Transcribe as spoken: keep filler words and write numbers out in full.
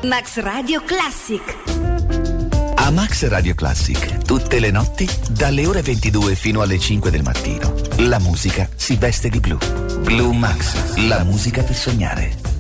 Max Radio Classic. A Max Radio Classic, tutte le notti, dalle ore ventidue fino alle cinque del mattino, la musica si veste di blu. Blue Max, la musica per sognare.